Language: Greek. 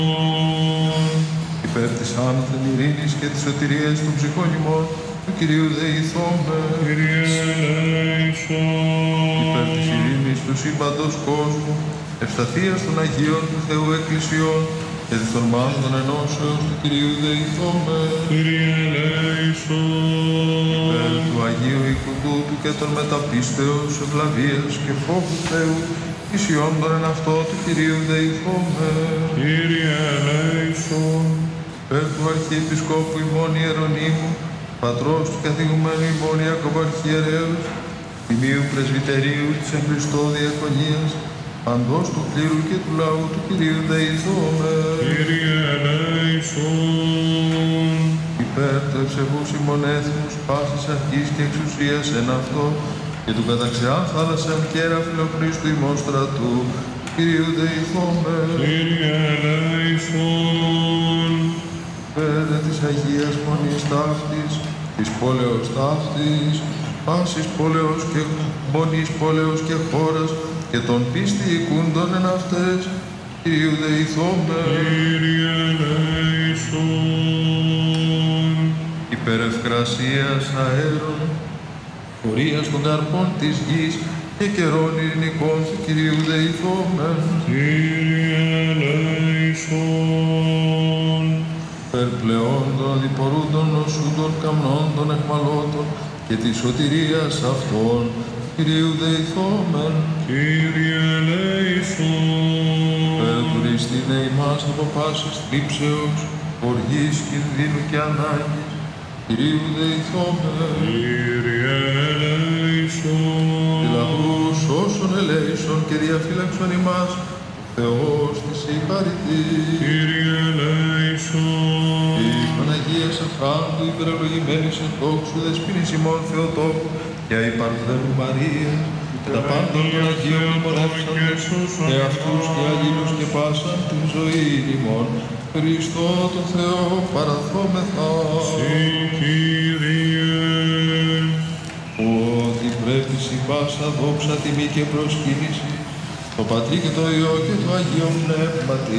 Υπέρ της άνωθεν ειρήνης και της σωτηρίας των ψυχών ημών, του Κυρίου δεηθώμε. Κύριε ελέησον. Υπέρ της ειρήνης του σύμπαντος κόσμου, ευσταθίας των Αγίων του Θεού Εκκλησιών και της ορμάς των ενώσεως του Κυρίου δεηθώμε. Κύριε ελέησον. Υπέρ του Αγίου οίκου τούτου και των μεταπίστεως, ευλαβίας και φόβου Θεού, ισιών των εν αυτό του Κυρίου δεηθώμε. Κύριε ελέησον. Υπέρ του Αρχιεπισκόπου ημών Ιερονύμου, πατρός του καθηγουμένου ημών Ιακώβ Αρχιερέως, τιμίου πρεσβυτερίου της εν Χριστώ διακονίας, παντός του κλήρου και του λαού του Κυρίου δεηθώμε. Κύριε ελέησον. Υπέρ του ευσεβούς ημών έθνους, πάσης αρχής και εξουσίας εν αυτό, και του καταξιά θάλασσαν κέρα φιλοχρίστου ημών στρατού, του Κυρίου δεηθώμε. Κύριε ελέησον. Υπέρ της Αγίας Μονής ταύτης, της πόλεως ταύτης, πάσης πόλεως και μονής πόλεως και χώρας, και των πίστη οικούντων εν αυτές, Κυρίου δεηθώμε. Κύριε ελέησον. Υπέρ ευκρασίας αέρων, πορείας των καρπών της γης και καιρών ειρηνικών του Κυρίου δεηθώμε. Κύριε ελέησον. Υπέρ πλεών των διπορούντων νοσούντων καμνών των εχμαλώτων και της σωτηρίας αυτών, Κυρίου δεηθώμεν. Κύριε ελέησον. Υπέρ τουριστήνε ημάς από πάσης θλίψεως, οργής, κινδύνου και ανάγκης, Κυρίου δεηθώμεν. Κύριε ελέησον. Λαούς όσων ελέησον και διαφύλαξον ημάς, Θεός της συγχαρητή. Κύριε ελέησον. Της Παναγίας Αφράντου υπερολογημένης εν δόξου δεσποίνης ημών Θεοτόκου και η Παρθένου Μαρίας και τα πάντα των Αγίων υποδεύσαντες και αυτούς και αλλήλους και πάσαν την ζωή ημών. Χριστό τον Θεό παραθόμεθα. Συ Κύριε. Ότι πρέπει η πάσα δόξα, τιμή και προσκύνηση το Πατρί και το Υιό και το Αγίο Πνεύματι